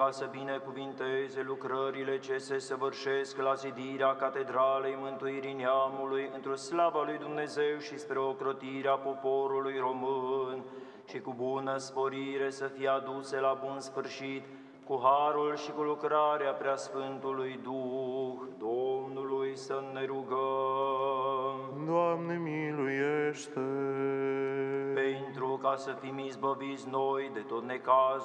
ca să binecuvinteze lucrările ce se săvârșesc la zidirea Catedralei Mântuirii Neamului într-o slava lui Dumnezeu și spre ocrotirea poporului român, și cu bună sporire să fie aduse la bun sfârșit, cu harul și cu lucrarea Preasfântului Duh, Domnului să ne rugăm. Doamne, miluiește! Pentru ca să fim izbăviți noi de tot necazul